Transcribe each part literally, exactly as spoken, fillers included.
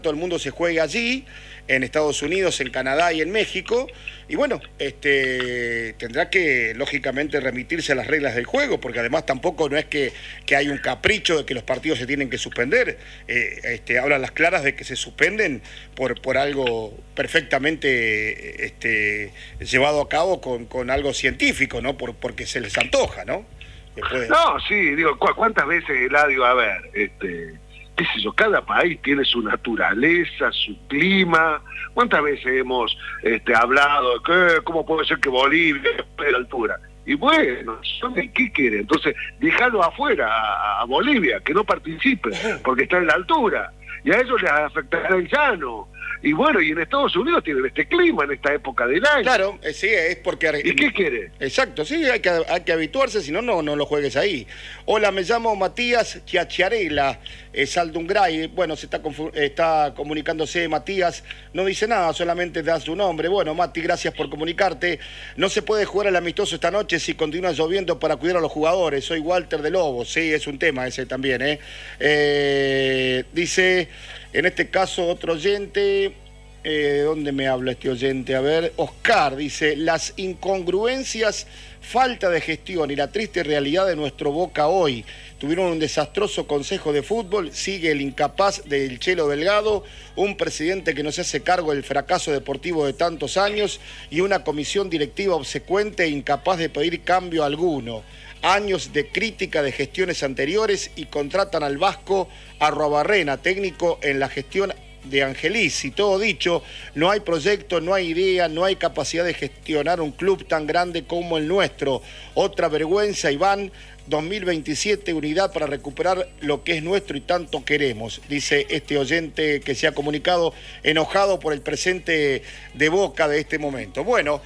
todo el mundo se juega allí, en Estados Unidos, en Canadá y en México, y bueno, este tendrá que lógicamente remitirse a las reglas del juego, porque además tampoco no es que, que hay un capricho de que los partidos se tienen que suspender, eh, este, hablan las claras de que se suspenden por, por algo perfectamente este, llevado a cabo con, con algo científico, ¿no? Por, porque se les antoja, ¿no? Después... No, sí, digo, ¿cu ¿cuántas veces, Eladio? A ver, este... qué sé yo, cada país tiene su naturaleza, su clima. ¿Cuántas veces hemos este, hablado de que cómo puede ser que Bolivia esté a la altura? Y bueno, ¿qué quiere? Entonces, déjalo afuera a, a Bolivia, que no participe, porque está en la altura. Y a ellos les afectará el llano. Y bueno, y en Estados Unidos tienen este clima en esta época del año. Claro, eh, sí, es porque... ¿Y qué quiere? Exacto, sí, hay que, hay que habituarse, si no, no, no lo juegues ahí. Hola, me llamo Matías Chiacharela, eh, Saldungray. Bueno, se está, está comunicándose Matías, no dice nada, solamente da su nombre. Bueno, Mati, gracias por comunicarte. No se puede jugar el amistoso esta noche si continúa lloviendo para cuidar a los jugadores. Soy Walter de Lobos, sí, es un tema ese también, ¿eh? eh dice... En este caso, otro oyente, eh, ¿dónde me habla este oyente? A ver, Oscar dice, las incongruencias, falta de gestión y la triste realidad de nuestro Boca hoy. Tuvieron un desastroso consejo de fútbol, sigue el incapaz del Chelo Delgado, un presidente que no se hace cargo del fracaso deportivo de tantos años y una comisión directiva obsecuente e incapaz de pedir cambio alguno. Años de crítica de gestiones anteriores y contratan al vasco Arruabarrena, técnico en la gestión de Angeliz. Y todo dicho, no hay proyecto, no hay idea, no hay capacidad de gestionar un club tan grande como el nuestro. Otra vergüenza, Iván, dos mil veintisiete, unidad para recuperar lo que es nuestro y tanto queremos, dice este oyente que se ha comunicado enojado por el presente de Boca de este momento. Bueno,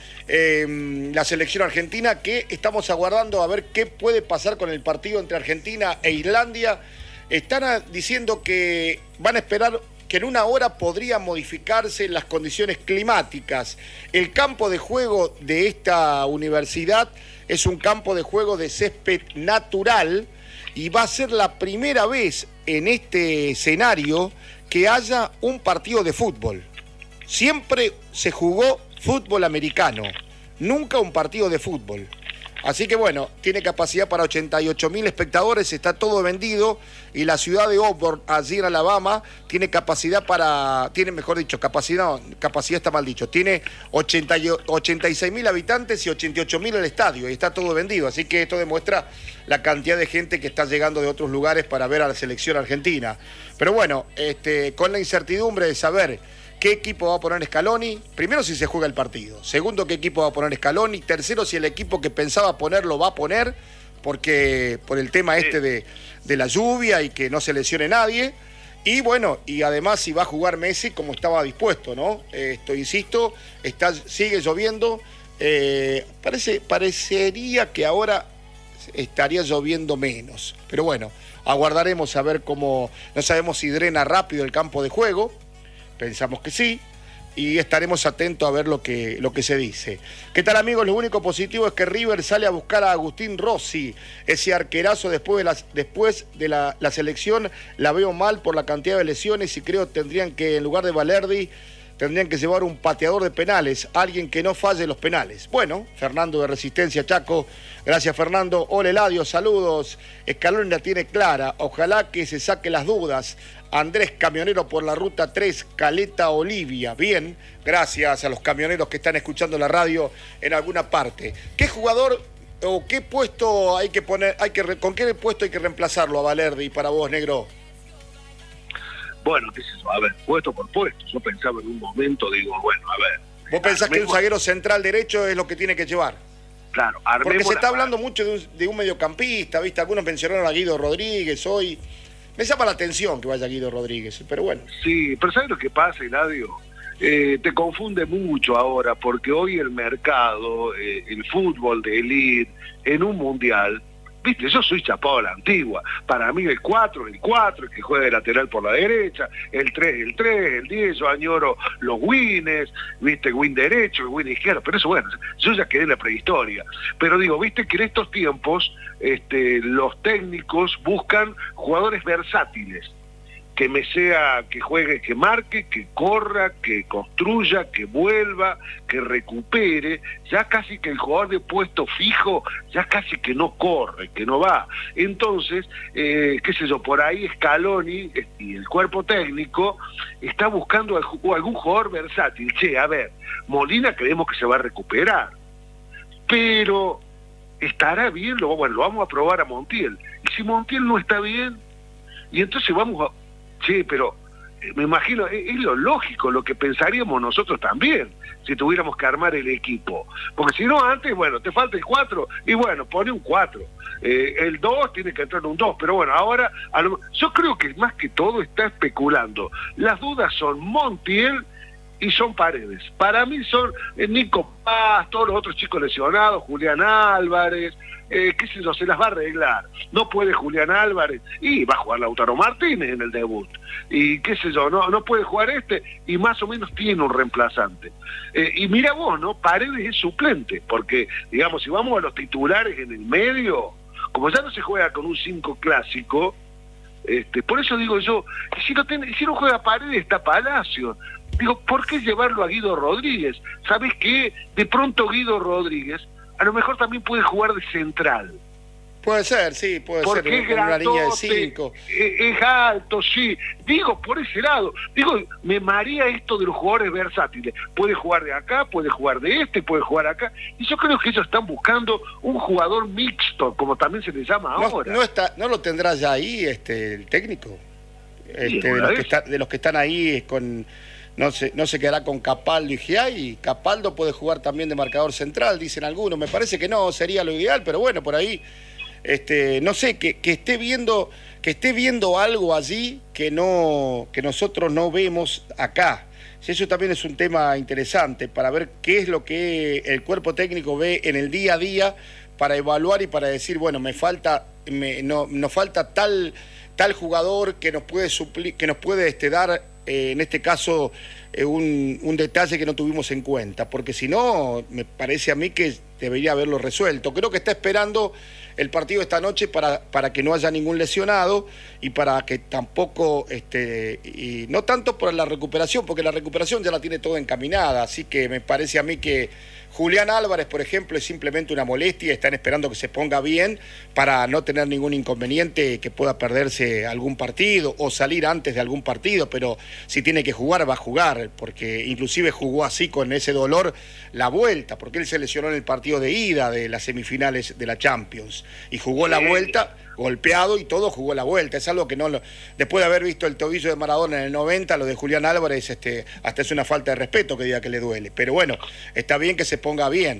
eh, la selección argentina que estamos aguardando a ver qué puede pasar con el partido entre Argentina e Islandia. Están diciendo que van a esperar que en una hora podrían modificarse las condiciones climáticas. El campo de juego de esta universidad es un campo de juego de césped natural y va a ser la primera vez en este escenario que haya un partido de fútbol. Siempre se jugó fútbol americano, nunca un partido de fútbol. Así que bueno, tiene capacidad para ochenta y ocho mil espectadores, está todo vendido y la ciudad de Auburn, allí en Alabama, tiene capacidad para, tiene mejor dicho, capacidad, no, capacidad está mal dicho, tiene ochenta, ochenta y seis mil habitantes y ochenta y ocho mil el estadio y está todo vendido. Así que esto demuestra la cantidad de gente que está llegando de otros lugares para ver a la selección argentina. Pero bueno, este, con la incertidumbre de saber ¿qué equipo va a poner Scaloni? Primero, si se juega el partido. Segundo, ¿qué equipo va a poner Scaloni? Tercero, si el equipo que pensaba ponerlo va a poner, porque por el tema este de, de la lluvia y que no se lesione nadie. Y bueno, y además si va a jugar Messi como estaba dispuesto, ¿no? Esto, insisto, está, sigue lloviendo. Eh, parece, parecería que ahora estaría lloviendo menos. Pero bueno, aguardaremos a ver cómo... No sabemos si drena rápido el campo de juego. Pensamos que sí, y estaremos atentos a ver lo que, lo que se dice. ¿Qué tal, amigos? Lo único positivo es que River sale a buscar a Agustín Rossi, ese arquerazo después de, las, después de la, la selección. La veo mal por la cantidad de lesiones y creo que tendrían que, en lugar de Valerdi, tendrían que llevar un pateador de penales, alguien que no falle los penales. Bueno, Fernando de Resistencia Chaco, gracias Fernando. Hola Eladio, saludos. Scaloni la tiene clara, ojalá que se saque las dudas. Andrés, camionero por la ruta tres, Caleta Olivia. Bien, gracias a los camioneros que están escuchando la radio en alguna parte. ¿Qué jugador o qué puesto hay que poner, hay que con qué puesto hay que reemplazarlo a Valerdi para vos, negro? Bueno, qué sé yo, a ver, puesto por puesto. Yo pensaba en un momento, digo, bueno, a ver. ¿Vos pensás que un zaguero central derecho es lo que tiene que llevar? Claro, porque se está hablando mucho de un, de un mediocampista, ¿viste? Algunos mencionaron a Guido Rodríguez hoy. Me llama la atención que vaya Guido Rodríguez, pero bueno. Sí, pero ¿sabes lo que pasa, Eladio? Eh, te confunde mucho ahora, porque hoy el mercado, eh, el fútbol de elite, en un mundial, viste, yo soy chapado a la antigua. Para mí el cuatro, el cuatro, el que juega de lateral por la derecha, el tres, el tres, el diez, yo añoro los wins, viste, win derecho, el win izquierdo, pero eso bueno, yo ya quedé en la prehistoria. Pero digo, viste que en estos tiempos este, los técnicos buscan jugadores versátiles. que me sea, que juegue, que marque, que corra, que construya, que vuelva, que recupere. Ya casi que el jugador de puesto fijo, ya casi que no corre, que no va. Entonces, eh, qué sé yo, por ahí Scaloni y el cuerpo técnico está buscando algún jugador versátil. Che, a ver, Molina creemos que se va a recuperar, pero estará bien, lo, bueno, lo vamos a probar a Montiel. Y si Montiel no está bien, y entonces vamos a... Che, pero eh, me imagino, es, es lo lógico, lo que pensaríamos nosotros también, si tuviéramos que armar el equipo. Porque si no, antes, bueno, te falta el cuatro, y bueno, pone un cuatro. Eh, el dos tiene que entrar un dos, pero bueno, ahora, a lo, yo creo que más que todo está especulando. Las dudas son Montiel y son Paredes. Para mí son eh, Nico Paz, todos los otros chicos lesionados, Julián Álvarez, eh, qué sé yo, se las va a arreglar. No puede Julián Álvarez, y va a jugar Lautaro Martínez en el debut. Y qué sé yo, no, no puede jugar este, y más o menos tiene un reemplazante. Eh, y mira vos, ¿no? Paredes es suplente, porque, digamos, si vamos a los titulares en el medio, como ya no se juega con un cinco clásico, este, por eso digo yo, si no, ten, si no juega Paredes, está Palacio. Digo, ¿por qué llevarlo a Guido Rodríguez? ¿Sabes qué? De pronto Guido Rodríguez a lo mejor también puede jugar de central. Puede ser, sí, puede Porque ser es en una línea de grandote, cinco. Es, es alto, sí. Digo, por ese lado. Digo, me marea esto de los jugadores versátiles. Puede jugar de acá, puede jugar de este, puede jugar acá. Y yo creo que ellos están buscando un jugador mixto, como también se le llama No, ahora. no, está, ¿no lo tendrá ya ahí este, el técnico? Este, de, los que está, de los que están ahí con... No se, no se quedará con Capaldo y Giai. Capaldo puede jugar también de marcador central, dicen algunos. Me parece que no sería lo ideal, pero bueno, por ahí, este, no sé, que, que esté viendo, que esté viendo algo allí que no, que nosotros no vemos acá. Eso también es un tema interesante para ver qué es lo que el cuerpo técnico ve en el día a día para evaluar y para decir, bueno, me falta, me, no, nos falta tal, tal jugador que nos puede suplir, que nos puede este, dar. Eh, en este caso eh, un, un detalle que no tuvimos en cuenta, porque si no, me parece a mí que debería haberlo resuelto. Creo que está esperando el partido esta noche para, para que no haya ningún lesionado y para que tampoco, este, y no tanto por la recuperación, porque la recuperación ya la tiene toda encaminada, así que me parece a mí que Julián Álvarez, por ejemplo, es simplemente una molestia, están esperando que se ponga bien para no tener ningún inconveniente, que pueda perderse algún partido o salir antes de algún partido, pero si tiene que jugar, va a jugar, porque inclusive jugó así con ese dolor la vuelta, porque él se lesionó en el partido de ida de las semifinales de la Champions, y jugó la vuelta golpeado y todo, jugó la vuelta. Es algo que no lo, después de haber visto el tobillo de Maradona en el noventa, lo de Julián Álvarez, este, hasta es una falta de respeto que diga que le duele. Pero bueno, está bien que se ponga bien.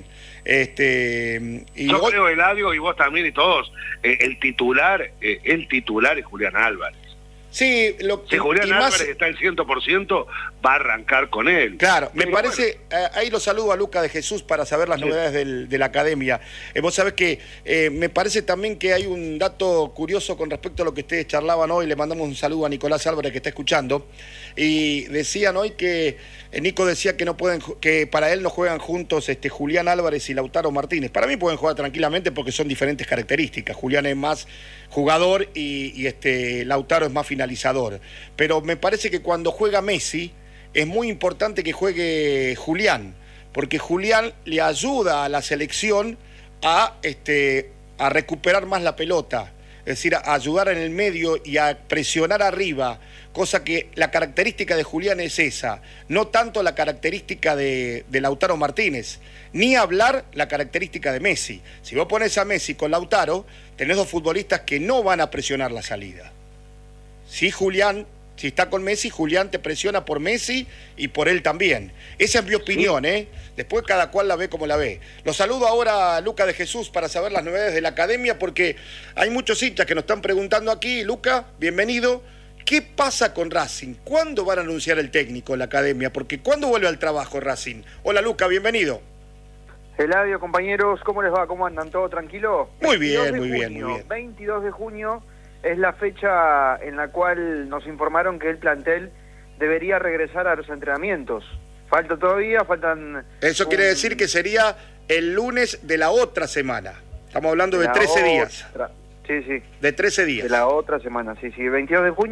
Este, y Yo hoy... creo, Eladio, y vos también y todos, eh, el titular, eh, el titular es Julián Álvarez. Sí, lo, si Julián y Álvarez más... está al cien por ciento, va a arrancar con él. Claro, me Pero parece, bueno. eh, ahí lo saludo a Luca de Jesús para saber las sí. novedades del, de la academia. Eh, vos sabés que eh, me parece también que hay un dato curioso con respecto a lo que ustedes charlaban hoy. Le mandamos un saludo a Nicolás Álvarez que está escuchando. Y decían hoy que, eh, Nico decía que no pueden, que para él no juegan juntos este, Julián Álvarez y Lautaro Martínez. Para mí pueden jugar tranquilamente porque son diferentes características. Julián es más jugador y, y este, Lautaro es más finalizador. Pero me parece que cuando juega Messi es muy importante que juegue Julián, porque Julián le ayuda a la selección a, este, a recuperar más la pelota, es decir, a ayudar en el medio y a presionar arriba, cosa que la característica de Julián es esa, no tanto la característica de, de Lautaro Martínez, ni hablar la característica de Messi. Si vos pones a Messi con Lautaro, tenés dos futbolistas que no van a presionar la salida. Sí, Julián, si está con Messi, Julián te presiona por Messi y por él también. Esa es mi opinión, sí. ¿eh? Después cada cual la ve como la ve. Los saludo ahora a Luca de Jesús para saber las novedades de la academia, porque hay muchos hinchas que nos están preguntando aquí. Luca, bienvenido. ¿Qué pasa con Racing? ¿Cuándo van a anunciar el técnico en la academia? Porque ¿cuándo vuelve al trabajo Racing? Hola Luca, bienvenido. Eladio, compañeros, ¿cómo les va? ¿Cómo andan? ¿Todo tranquilo? Muy bien, muy bien, muy bien. veintidós de junio es la fecha en la cual nos informaron que el plantel debería regresar a los entrenamientos. Falta todavía, faltan... Eso un... quiere decir que sería el lunes de la otra semana. Estamos hablando de, de trece días. Sí, sí. De trece días. De la otra semana, sí, sí. El veintidós de junio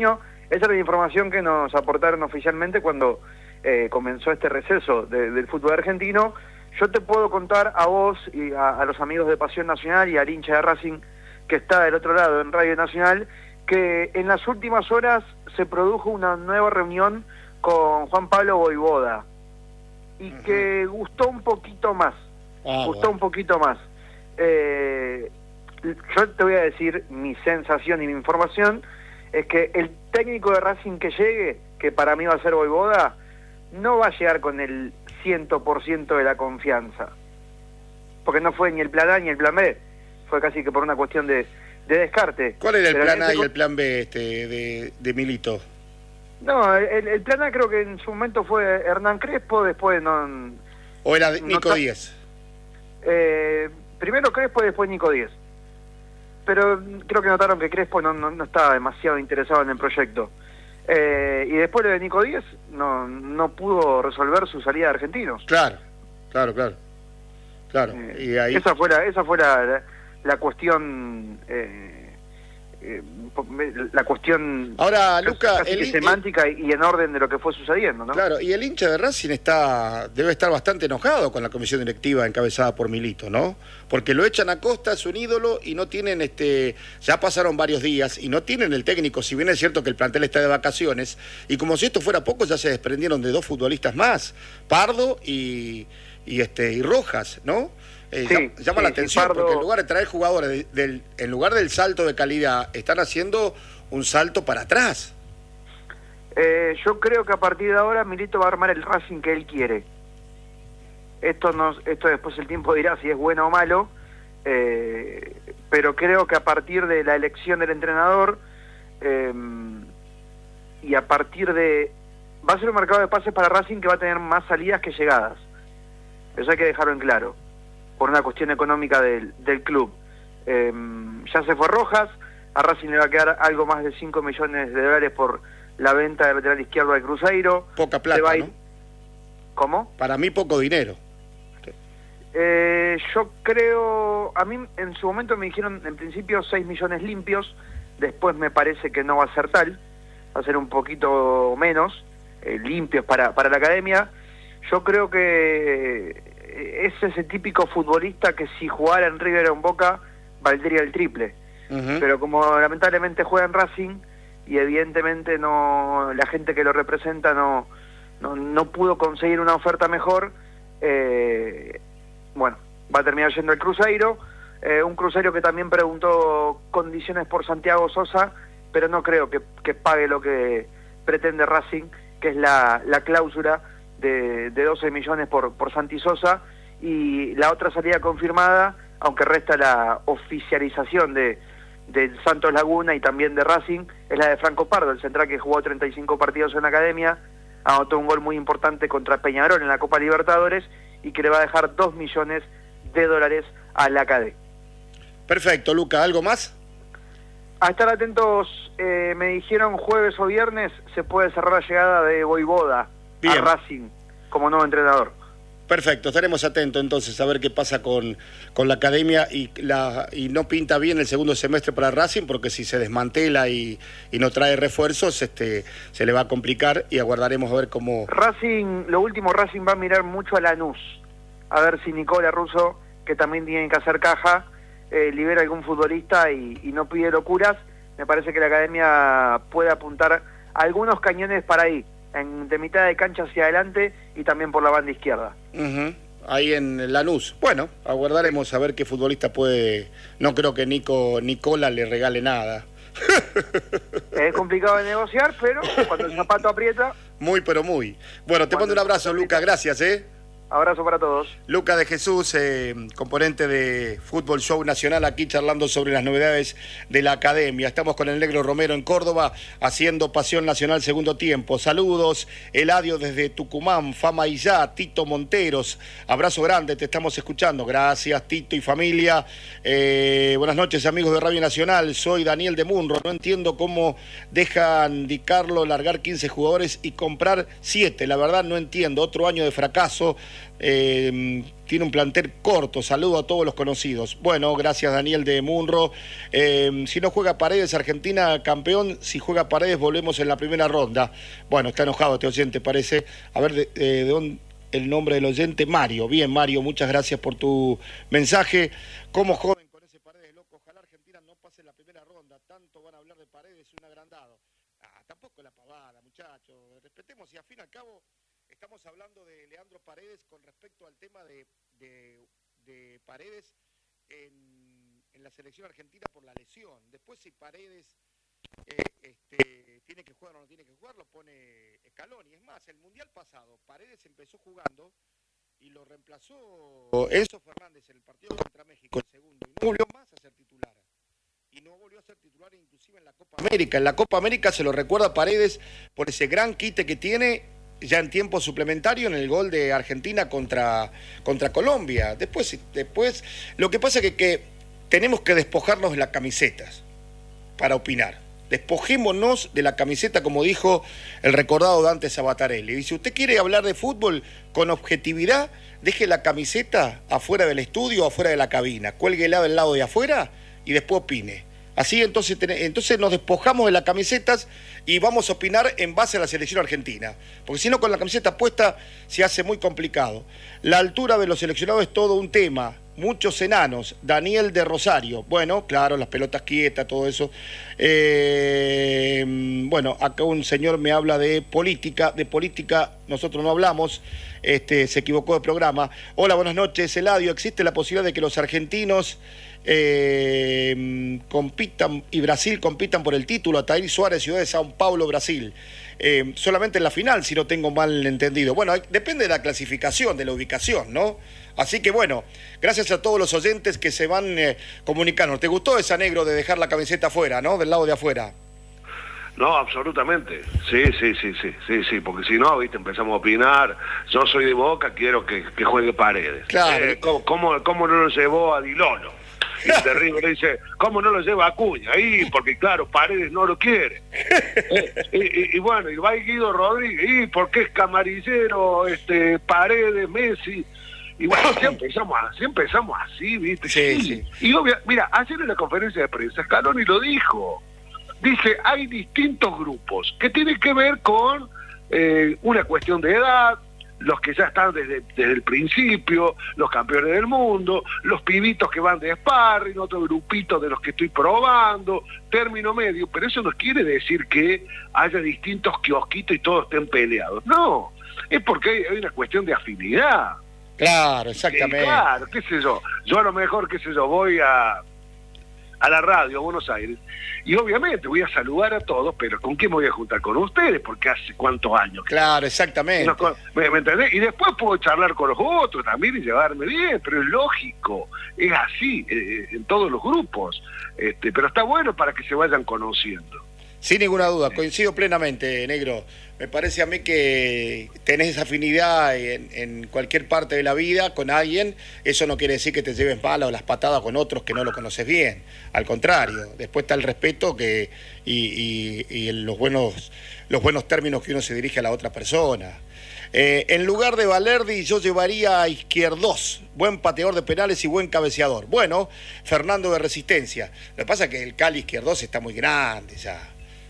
esa era la información que nos aportaron oficialmente cuando eh, comenzó este receso de, del fútbol argentino. Yo te puedo contar a vos y a, a los amigos de Pasión Nacional y al hincha de Racing que está del otro lado en Radio Nacional, que en las últimas horas se produjo una nueva reunión con Juan Pablo Vojvoda y uh-huh. que gustó un poquito más, ah, gustó bueno. un poquito más. Eh, yo te voy a decir mi sensación y mi información, es que el técnico de Racing que llegue, que para mí va a ser Vojvoda, no va a llegar con el cien por ciento de la confianza, porque no fue ni el plan A ni el plan B, fue casi que por una cuestión de, de descarte. ¿Cuál era el Pero plan A este... y el plan B este de, de Milito? No, el, el plan A creo que en su momento fue Hernán Crespo, después no... ¿O era Nico no, Díez? Eh, primero Crespo y después Nico Díez. Pero creo que notaron que Crespo no, no, no estaba demasiado interesado en el proyecto. Eh, y después de Nico Díez no, no pudo resolver su salida de Argentinos. Claro, claro, claro. claro. Eh, y ahí... Esa fue la, esa fue la, la, la cuestión... Eh, eh, la cuestión ahora Luca casi el, semántica el, y en orden de lo que fue sucediendo, ¿no? Claro, y el hincha de Racing está debe estar bastante enojado con la comisión directiva encabezada por Milito, ¿no? Porque lo echan a Costa, es un ídolo y no tienen este ya pasaron varios días y no tienen el técnico, si bien es cierto que el plantel está de vacaciones, y como si esto fuera poco ya se desprendieron de dos futbolistas más, Pardo y y este y Rojas, ¿no? Eh, sí, llama sí, la atención Pardo... porque en lugar de traer jugadores de, del, en lugar del salto de calidad están haciendo un salto para atrás. Eh, yo creo que a partir de ahora Milito va a armar el Racing que él quiere. Esto nos, esto después el tiempo dirá si es bueno o malo, eh, pero creo que a partir de la elección del entrenador eh, y a partir de va a ser un mercado de pases para Racing que va a tener más salidas que llegadas. Eso hay que dejarlo en claro, por una cuestión económica del, del club. Eh, ya se fue Rojas, a Racing le va a quedar algo más de cinco millones de dólares por la venta del lateral izquierdo del Cruzeiro. Poca plata, va a ir... ¿no? ¿Cómo? Para mí poco dinero. Eh, yo creo, a mí en su momento me dijeron en principio seis millones limpios, después me parece que no va a ser tal, va a ser un poquito menos, eh, limpios para, para la academia. Yo creo que es ese típico futbolista que si jugara en River o en Boca valdría el triple. Uh-huh. Pero como lamentablemente juega en Racing y evidentemente no la gente que lo representa no no, no pudo conseguir una oferta mejor, eh, bueno, va a terminar yendo al Cruzeiro, eh, un Cruzeiro que también preguntó condiciones por Santiago Sosa, pero no creo que, que pague lo que pretende Racing, que es la, la cláusula de, de doce millones por, por Santi Sosa, y la otra salida confirmada, aunque resta la oficialización de del Santos Laguna y también de Racing, es la de Franco Pardo, el central que jugó treinta y cinco partidos en la academia, anotó un gol muy importante contra Peñarol en la Copa Libertadores y que le va a dejar dos millones de dólares a la academia. Perfecto, Luca, ¿algo más? A estar atentos, eh, me dijeron jueves o viernes se puede cerrar la llegada de Vojvoda a Racing como nuevo entrenador. Perfecto, estaremos atentos entonces a ver qué pasa con, con la academia y, la, y no pinta bien el segundo semestre para Racing, porque si se desmantela y, y no trae refuerzos, este, se le va a complicar y aguardaremos a ver cómo... Racing, lo último, Racing va a mirar mucho a Lanús, a ver si Nicola Russo, que también tiene que hacer caja, eh, libera algún futbolista y, y no pide locuras. Me parece que la academia puede apuntar a algunos cañones para ahí, en, de mitad de cancha hacia adelante y también por la banda izquierda. Uh-huh. Ahí en Lanús. Bueno, aguardaremos a ver qué futbolista puede... No creo que Nico Nicola le regale nada. Es complicado de negociar, pero cuando el zapato aprieta... Muy, pero muy. Bueno, te mando un abrazo, Luca. Gracias, ¿eh? Abrazo para todos. Luca de Jesús, eh, componente de Fútbol Show Nacional, aquí charlando sobre las novedades de la academia. Estamos con el Negro Romero en Córdoba, haciendo Pasión Nacional segundo tiempo. Saludos, Eladio desde Tucumán, Fama y ya, Tito Monteros. Abrazo grande, te estamos escuchando. Gracias, Tito y familia. Eh, buenas noches, amigos de Radio Nacional. Soy Daniel de Munro. No entiendo cómo dejan Di Carlo largar quince jugadores y comprar siete. La verdad no entiendo. Otro año de fracaso. Eh, tiene un plantel corto, saludo a todos los conocidos. Bueno, gracias Daniel de Munro. Eh, si no juega Paredes, Argentina campeón. Si juega Paredes, volvemos en la primera ronda. Bueno, está enojado este oyente, parece. A ver, de, de, de dónde el nombre del oyente, Mario. Bien, Mario, muchas gracias por tu mensaje. Como joven con ese Paredes, loco, ojalá Argentina no pase la primera ronda. Tanto van a hablar de Paredes, un agrandado. Ah, tampoco la pavada, muchachos. Respetemos y al fin y al cabo estamos hablando de Leandro Paredes con respecto al tema de, de, de Paredes en, en la selección argentina por la lesión. Después si Paredes eh, este, tiene que jugar o no tiene que jugar, lo pone Scaloni. Es más, el Mundial pasado, Paredes empezó jugando y lo reemplazó Enzo Fernández en el partido contra México, el segundo, y no volvió más a ser titular. Y no volvió a ser titular inclusive en la Copa América. En la Copa América se lo recuerda a Paredes por ese gran quite que tiene ya en tiempo suplementario en el gol de Argentina contra, contra Colombia. Después, después, lo que pasa es que, que tenemos que despojarnos de las camisetas para opinar. Despojémonos de la camiseta, como dijo el recordado Dante Sabatarelli. Dice, usted quiere hablar de fútbol con objetividad, deje la camiseta afuera del estudio, afuera de la cabina, cuélguela del lado de afuera y después opine. Así entonces, entonces nos despojamos de las camisetas y vamos a opinar en base a la selección argentina. Porque si no, con la camiseta puesta se hace muy complicado. La altura de los seleccionados es todo un tema. Muchos enanos. Daniel de Rosario. Bueno, claro, las pelotas quietas, todo eso. Eh, bueno, acá un señor me habla de política. De política nosotros no hablamos. Este, se equivocó de programa. Hola, buenas noches, Eladio. ¿Existe la posibilidad de que los argentinos Eh, compitan y Brasil compitan por el título? Ataír Suárez, Ciudad de Sao Paulo, Brasil. Eh, solamente en la final, si no tengo mal entendido. Bueno, depende de la clasificación, de la ubicación, ¿no? Así que bueno, gracias a todos los oyentes que se van eh, comunicando. ¿Te gustó esa, negro, de dejar la camiseta afuera, ¿no? Del lado de afuera. No, absolutamente. Sí, sí, sí, sí, sí, sí, porque si no, viste, empezamos a opinar. Yo soy de Boca, quiero que, que juegue Paredes. Claro. Eh, ¿cómo, cómo, ¿Cómo no lo llevó a Dilono? Y terrible, le dice, ¿cómo no lo lleva a Acuña? Ahí, porque claro, Paredes no lo quiere. Eh, y, y, y bueno, y va Guido Rodríguez, ¿y por qué es camarillero, este, Paredes, Messi? Y bueno, así empezamos, así empezamos así, ¿viste? Sí, sí. Y obvio, mira, ayer en la conferencia de prensa, Scaloni lo dijo. Dice, hay distintos grupos que tienen que ver con eh, una cuestión de edad, los que ya están desde, desde el principio, los campeones del mundo, los pibitos que van de sparring, otro grupito de los que estoy probando, término medio, pero eso no quiere decir que haya distintos kiosquitos y todos estén peleados. No, es porque hay, hay una cuestión de afinidad. Claro, exactamente. Eh, claro, qué sé yo, yo a lo mejor, qué sé yo, voy a... a la radio, a Buenos Aires, y obviamente voy a saludar a todos, pero ¿con quién me voy a juntar? Con ustedes, porque hace cuántos años. Claro, exactamente. No, ¿me, ¿Me entendés? Y después puedo charlar con los otros también y llevarme bien, pero es lógico, es así, eh, en todos los grupos, este, pero está bueno para que se vayan conociendo. Sin ninguna duda, coincido plenamente, negro. Me parece a mí que tenés afinidad en, en cualquier parte de la vida con alguien. Eso no quiere decir que te lleves mal o las patadas con otros que no lo conoces bien. Al contrario, después está el respeto que y, y, y los buenos los buenos términos que uno se dirige a la otra persona. Eh, en lugar de Valerdi yo llevaría a Izquierdos, buen pateador de penales y buen cabeceador. Bueno, Fernando de Resistencia. Lo que pasa es que el Cali Izquierdos está muy grande ya.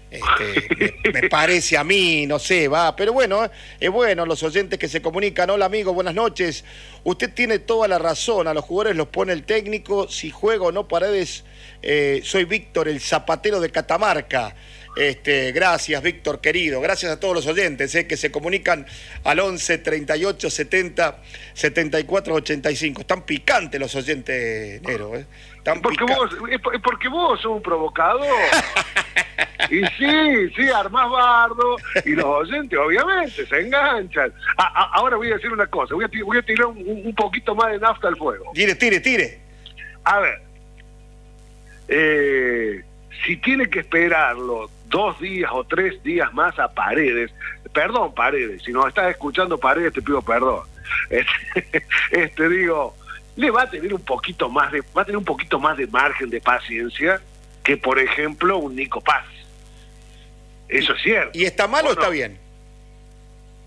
Este, me, me parece a mí, no sé, va, pero bueno, es bueno los oyentes que se comunican. Hola amigo, buenas noches. Usted tiene toda la razón, a los jugadores los pone el técnico, si juega o no Paredes. Eh, soy Víctor, el zapatero de Catamarca. Este, gracias Víctor querido, gracias a todos los oyentes eh, que se comunican al once, treinta y ocho, setenta, setenta y cuatro, ochenta y cinco. Están picantes los oyentes, Nero, eh. Están porque vos, es porque vos sos un provocador. Y sí, sí, armás bardo, y los oyentes obviamente se enganchan. A, a, ahora voy a decir una cosa, voy a, voy a tirar un, un poquito más de nafta al fuego. Tire, tire, tire. A ver, eh, si tiene que esperarlo dos días o tres días más a Paredes, perdón Paredes, si nos estás escuchando Paredes te pido perdón, este, este digo, le va a tener un poquito más de, va a tener un poquito más de margen de paciencia que por ejemplo un Nico Paz. Eso es cierto. ¿Y está mal o, o está no? bien?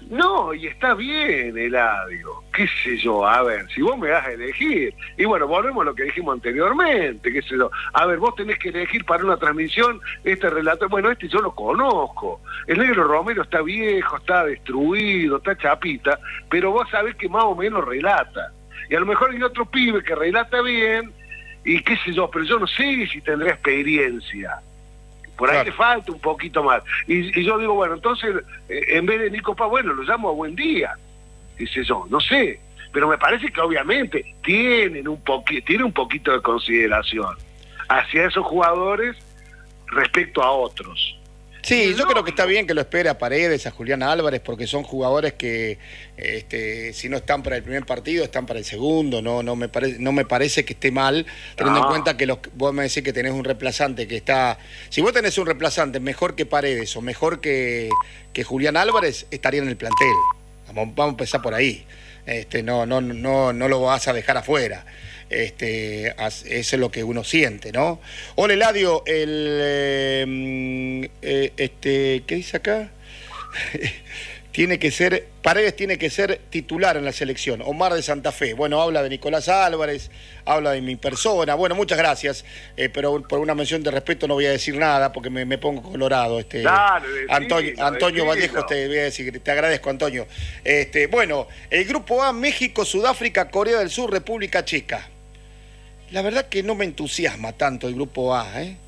No, y está bien, Eladio, qué sé yo, a ver, si vos me das a elegir, y bueno, volvemos a lo que dijimos anteriormente, qué sé yo, a ver, vos tenés que elegir para una transmisión este relato, bueno, este yo lo conozco, el Negro Romero está viejo, está destruido, está chapita, pero vos sabés que más o menos relata, y a lo mejor hay otro pibe que relata bien, y qué sé yo, pero yo no sé si tendrá experiencia. Por ahí claro. Le falta un poquito más. Y, y yo digo, bueno, entonces, eh, en vez de Nico Paz, bueno, lo llamo a Buen Día. Dice yo, no sé. Pero me parece que obviamente tienen un poqui tiene un poquito de consideración hacia esos jugadores respecto a otros. Sí, yo creo que está bien que lo espere a Paredes, a Julián Álvarez, porque son jugadores que este, si no están para el primer partido, están para el segundo. No, no, me, pare, no me parece que esté mal, teniendo no. en cuenta que los, vos me decís que tenés un reemplazante que está... Si vos tenés un reemplazante mejor que Paredes o mejor que, que Julián Álvarez, estaría en el plantel. Vamos, vamos a empezar por ahí. Este, no, no, no, no lo vas a dejar afuera. Este, eso es lo que uno siente, ¿no? Hola, Eladio, el eh, eh, este, ¿qué dice acá? Tiene que ser, Paredes tiene que ser titular en la selección. Omar de Santa Fe. Bueno, habla de Nicolás Álvarez, habla de mi persona. Bueno, muchas gracias, eh, pero por una mención de respeto no voy a decir nada porque me, me pongo colorado. Este, Dale, Antonio, decilo, Antonio decilo. Vallejo, te voy a decir, te agradezco, Antonio. Este, bueno, el grupo A, México, Sudáfrica, Corea del Sur, República Checa. La verdad que no me entusiasma tanto el grupo A, ¿eh?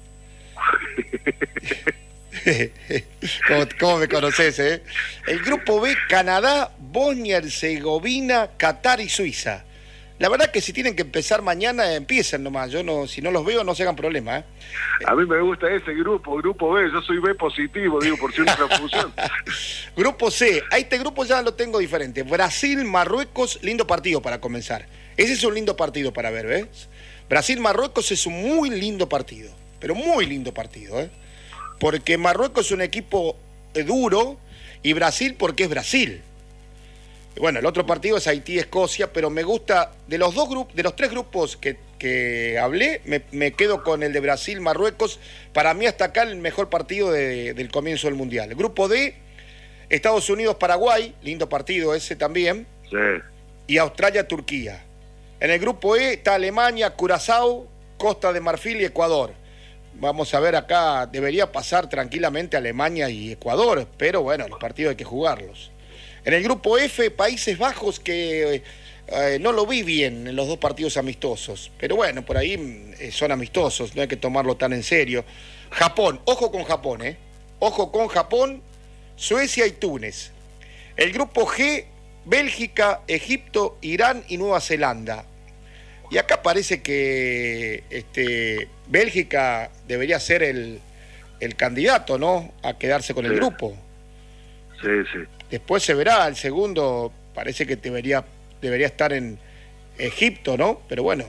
¿Cómo, ¿Cómo me conoces, eh? El grupo B, Canadá, Bosnia, Herzegovina, Qatar y Suiza. La verdad que si tienen que empezar mañana, empiecen nomás. Yo no, si no los veo, no se hagan problema, ¿eh? A mí me gusta ese grupo, grupo B. Yo soy B positivo, digo, por si una confusión. Grupo C, a este grupo ya lo tengo diferente. Brasil, Marruecos, lindo partido para comenzar. Ese es un lindo partido para ver, ¿ves? Brasil-Marruecos es un muy lindo partido, pero muy lindo partido, ¿eh? Porque Marruecos es un equipo duro y Brasil porque es Brasil. Bueno, el otro partido es Haití-Escocia, pero me gusta, de los dos grupos, de los tres grupos que, que hablé, me, me quedo con el de Brasil-Marruecos. Para mí hasta acá el mejor partido de, del comienzo del Mundial. El grupo D, Estados Unidos-Paraguay, lindo partido ese también. Sí. Y Australia-Turquía. En el grupo E está Alemania, Curazao, Costa de Marfil y Ecuador. Vamos a ver acá, debería pasar tranquilamente Alemania y Ecuador, pero bueno, los partidos hay que jugarlos. En el grupo F, Países Bajos, que eh, no lo vi bien en los dos partidos amistosos, pero bueno, por ahí eh, son amistosos, no hay que tomarlo tan en serio. Japón, ojo con Japón, ¿eh? Ojo con Japón, Suecia y Túnez. El grupo G, Bélgica, Egipto, Irán y Nueva Zelanda. Y acá parece que este, Bélgica debería ser el, el candidato, ¿no? A quedarse con el sí. grupo. Sí, sí. Después se verá, el segundo parece que debería, debería estar en Egipto, ¿no? Pero bueno.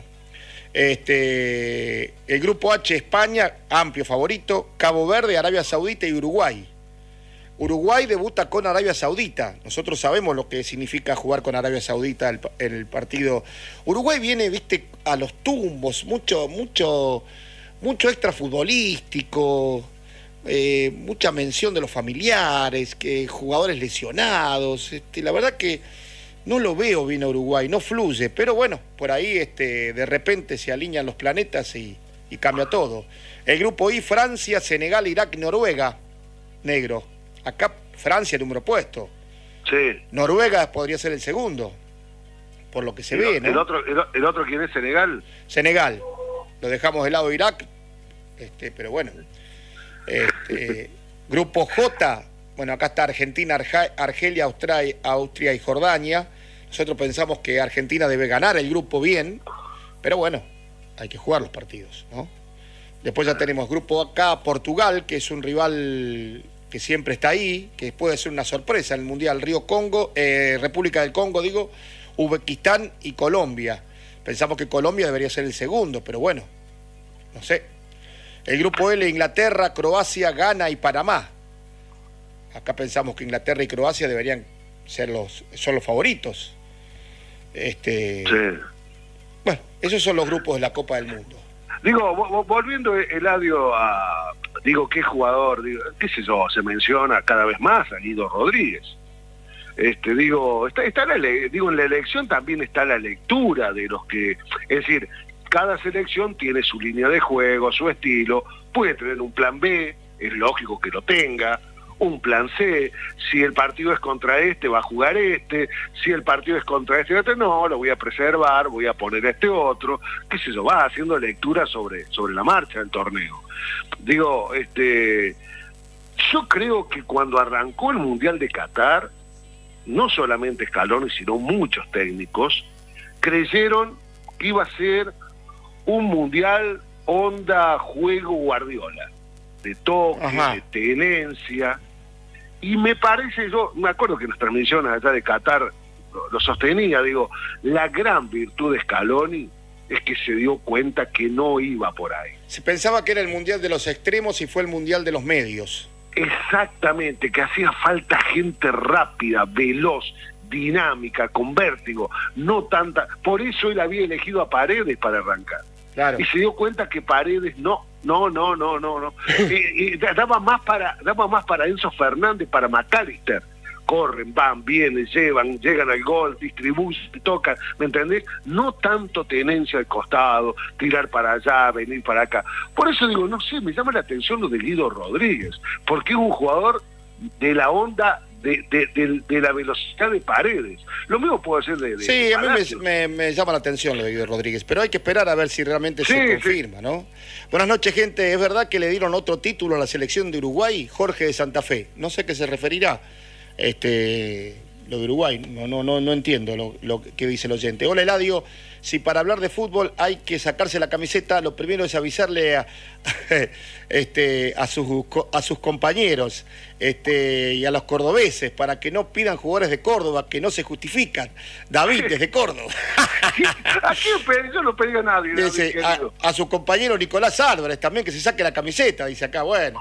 Este, el grupo H, España, amplio favorito. Cabo Verde, Arabia Saudita y Uruguay. Uruguay debuta con Arabia Saudita. Nosotros sabemos lo que significa jugar con Arabia Saudita en el, el partido. Uruguay viene, viste, a los tumbos, mucho, mucho, mucho extra futbolístico, eh, mucha mención de los familiares, que jugadores lesionados. Este, la verdad que no lo veo bien a Uruguay, no fluye, pero bueno, por ahí este, de repente se alinean los planetas y, y cambia todo. El grupo I, Francia, Senegal, Irak, Noruega, negro. Acá Francia número puesto. Sí. Noruega podría ser el segundo, por lo que se el, ve, ¿no? El otro, el, el otro, ¿quién es? ¿Senegal? Senegal. Lo dejamos de lado Irak, este, pero bueno. Este, grupo J, bueno, acá está Argentina, Arja, Argelia, Austria, Austria y Jordania. Nosotros pensamos que Argentina debe ganar el grupo bien, pero bueno, hay que jugar los partidos, ¿no? Después ya tenemos grupo acá, Portugal, que es un rival que siempre está ahí, que puede ser una sorpresa en el Mundial. Río Congo, eh, República del Congo, digo, Uzbekistán y Colombia. Pensamos que Colombia debería ser el segundo, pero bueno, no sé. El grupo L, Inglaterra, Croacia, Ghana y Panamá. Acá pensamos que Inglaterra y Croacia deberían ser los, son los favoritos. Este, sí. Bueno, esos son los grupos de la Copa del Mundo. Digo, volviendo, Eladio, a... Digo, ¿qué jugador? Digo, qué sé yo, se menciona cada vez más a Guido Rodríguez. Este, digo, está, está la, digo, en la elección también está la lectura de los que, es decir, cada selección tiene su línea de juego, su estilo, puede tener un plan B, es lógico que lo tenga, un plan C, si el partido es contra este, va a jugar este, si el partido es contra este, otro, no, lo voy a preservar, voy a poner a este otro, qué sé yo, va haciendo lectura sobre, sobre la marcha del torneo. Digo, este, yo creo que cuando arrancó el Mundial de Qatar, no solamente Scaloni, sino muchos técnicos, creyeron que iba a ser un mundial onda juego Guardiola, de toque, Ajá. de tenencia, y me parece, yo me acuerdo que en las transmisiones allá de Qatar lo, lo sostenía, digo, la gran virtud de Scaloni es que se dio cuenta que no iba por ahí. Se pensaba que era el mundial de los extremos y fue el mundial de los medios. Exactamente, que hacía falta gente rápida, veloz, dinámica, con vértigo, no tanta, por eso él había elegido a Paredes para arrancar. Claro. Y se dio cuenta que Paredes no, no, no, no, no, no. y, y daba más para, daba más para Enzo Fernández, para McAllister. Corren, van, vienen, llevan, llegan al gol, distribuyen, tocan, ¿me entendés? No tanto tenencia al costado, tirar para allá, venir para acá. Por eso digo, no sé, me llama la atención lo de Guido Rodríguez, porque es un jugador de la onda de, de, de, de la velocidad de Paredes. Lo mismo puede ser de... de sí, de a mí me, me, me llama la atención lo de Guido Rodríguez, pero hay que esperar a ver si realmente sí, se confirma, sí. ¿no? Buenas noches, gente. ¿Es verdad que le dieron otro título a la selección de Uruguay? Jorge de Santa Fe. No sé a qué se referirá. Este, lo de Uruguay, no, no, no, no entiendo lo, lo que dice el oyente. Hola Eladio, si para hablar de fútbol hay que sacarse la camiseta, lo primero es avisarle a, este, a, sus, a sus compañeros este, y a los cordobeses para que no pidan jugadores de Córdoba que no se justifican. David, desde Córdoba. ¿A quién pedí? Yo no pedí a nadie. Dice, David, a, a su compañero Nicolás Álvarez también, que se saque la camiseta, dice acá, bueno.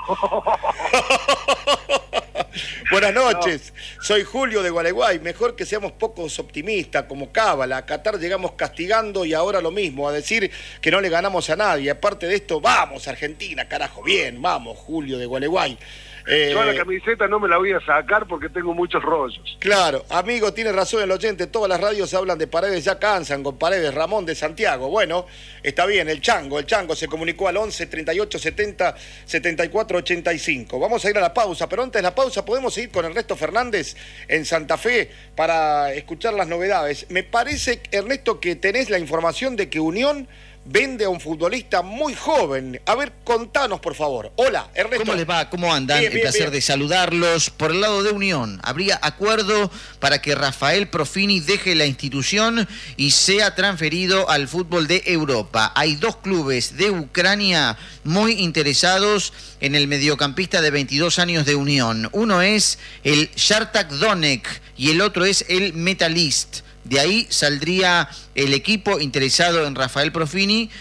Buenas noches, no. Soy Julio de Gualeguay. Mejor que seamos pocos optimistas como Cábala. A Qatar llegamos castigando y ahora lo mismo, a decir que no le ganamos a nadie. Aparte de esto, vamos Argentina, carajo, bien, vamos Julio de Gualeguay. Eh, Yo la camiseta no me la voy a sacar porque tengo muchos rollos. Claro, amigo, tiene razón el oyente, todas las radios hablan de Paredes, ya cansan con Paredes. Ramón de Santiago, bueno, está bien, el Chango, el Chango se comunicó al once, treinta y ocho, setenta, setenta y cuatro, ochenta y cinco. Vamos a ir a la pausa, pero antes de la pausa podemos seguir con Ernesto Fernández en Santa Fe para escuchar las novedades. Me parece, Ernesto, que tenés la información de que Unión vende a un futbolista muy joven. A ver, contanos, por favor. Hola, Ernesto. ¿Cómo les va? ¿Cómo andan? Bien, bien, el placer bien. de saludarlos. Por el lado de Unión, habría acuerdo para que Rafael Profini deje la institución y sea transferido al fútbol de Europa. Hay dos clubes de Ucrania muy interesados en el mediocampista de veintidós años de Unión. Uno es el Shakhtar Donetsk y el otro es el Metalist. De ahí saldría el equipo interesado en Rafael Profini,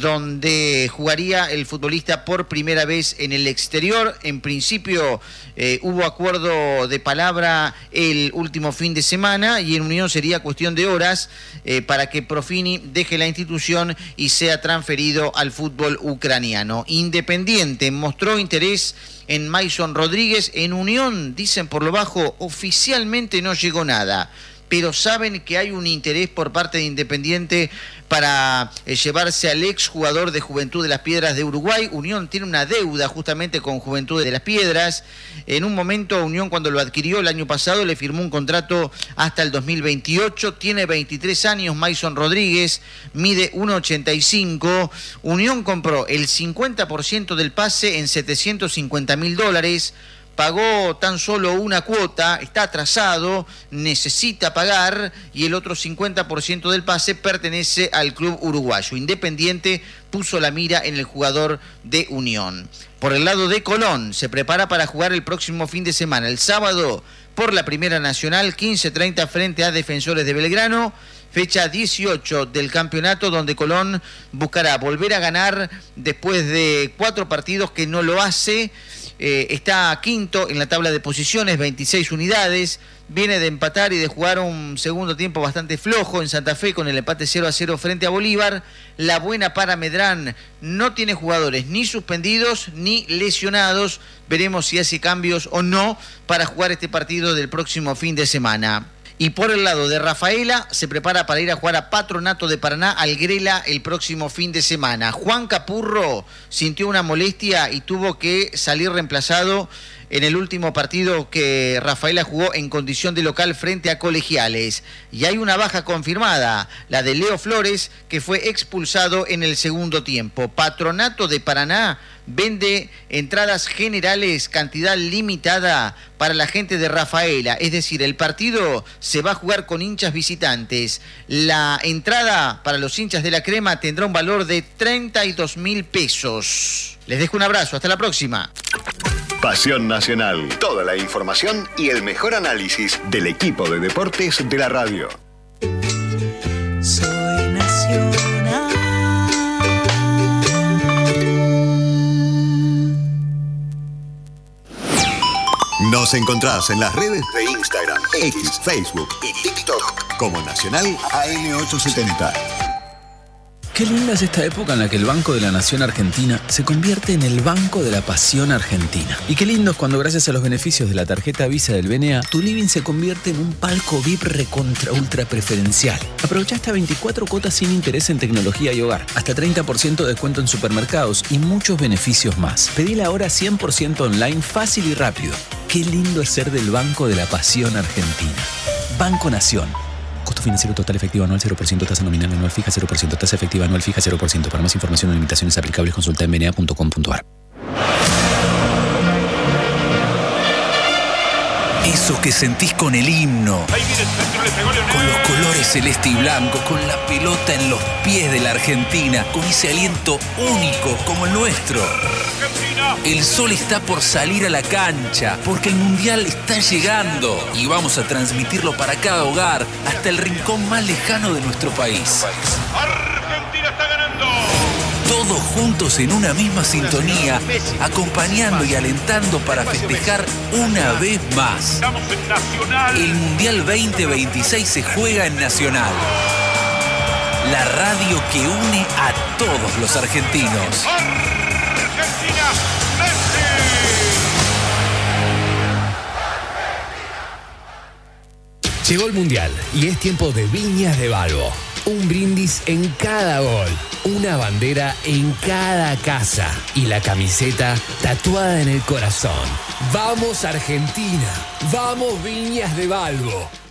donde jugaría el futbolista por primera vez en el exterior. En principio eh, hubo acuerdo de palabra el último fin de semana y en Unión sería cuestión de horas eh, para que Profini deje la institución y sea transferido al fútbol ucraniano. Independiente mostró interés en Mason Rodríguez. En Unión, dicen por lo bajo, oficialmente no llegó nada, pero saben que hay un interés por parte de Independiente para eh, llevarse al ex jugador de Juventud de las Piedras de Uruguay. Unión tiene una deuda justamente con Juventud de las Piedras. En un momento Unión, cuando lo adquirió el año pasado, le firmó un contrato hasta el dos mil veintiocho. Tiene veintitrés años Mason Rodríguez, mide uno ochenta y cinco. Unión compró el cincuenta por ciento del pase en setecientos cincuenta mil dólares. Pagó tan solo una cuota, está atrasado, necesita pagar, y el otro cincuenta por ciento del pase pertenece al club uruguayo. Independiente puso la mira en el jugador de Unión. Por el lado de Colón, se prepara para jugar el próximo fin de semana, el sábado, por la Primera Nacional, quince treinta frente a Defensores de Belgrano. Fecha dieciocho del campeonato, donde Colón buscará volver a ganar después de cuatro partidos que no lo hace. Eh, está quinto en la tabla de posiciones, veintiséis unidades, viene de empatar y de jugar un segundo tiempo bastante flojo en Santa Fe con el empate cero a cero frente a Bolívar. La buena para Medrán, no tiene jugadores ni suspendidos ni lesionados. Veremos si hace cambios o no para jugar este partido del próximo fin de semana. Y por el lado de Rafaela, se prepara para ir a jugar a Patronato de Paraná al Grela el próximo fin de semana. Juan Capurro sintió una molestia y tuvo que salir reemplazado en el último partido que Rafaela jugó en condición de local frente a Colegiales. Y hay una baja confirmada, la de Leo Flores, que fue expulsado en el segundo tiempo. Patronato de Paraná vende entradas generales, cantidad limitada para la gente de Rafaela. Es decir, el partido se va a jugar con hinchas visitantes. La entrada para los hinchas de la Crema tendrá un valor de treinta y dos mil pesos. Les dejo un abrazo, hasta la próxima. Pasión Nacional. Toda la información y el mejor análisis del equipo de deportes de la radio. Soy Nacional. Nos encontrás en las redes de Instagram, X, Facebook y TikTok como Nacional A M ochocientos setenta. Qué linda es esta época en la que el Banco de la Nación Argentina se convierte en el Banco de la Pasión Argentina. Y qué lindo es cuando, gracias a los beneficios de la tarjeta Visa del B N A, tu living se convierte en un palco V I P recontra ultra preferencial. Aprovecha hasta veinticuatro cuotas sin interés en tecnología y hogar, hasta treinta por ciento de descuento en supermercados y muchos beneficios más. Pedila ahora cien por ciento online, fácil y rápido. Qué lindo es ser del Banco de la Pasión Argentina. Banco Nación. Costo financiero total efectivo anual cero por ciento, tasa nominal anual fija cero por ciento, tasa efectiva anual fija cero por ciento. Para más información o limitaciones aplicables, consulta en b n a punto com punto a r. Eso que sentís con el himno, con los colores celeste y blanco, con la pelota en los pies de la Argentina, con ese aliento único como el nuestro. El sol está por salir a la cancha, porque el Mundial está llegando y vamos a transmitirlo para cada hogar, hasta el rincón más lejano de nuestro país. Argentina está ganando. Todos juntos en una misma sintonía, acompañando y alentando para festejar una vez más. Estamos en Nacional. El Mundial veinte veintiséis se juega en Nacional. La radio que une a todos los argentinos. Argentina, Messi. Llegó el Mundial y es tiempo de Viñas de Balbo. Un brindis en cada gol, una bandera en cada casa y la camiseta tatuada en el corazón. ¡Vamos Argentina! ¡Vamos Viñas de Balbo!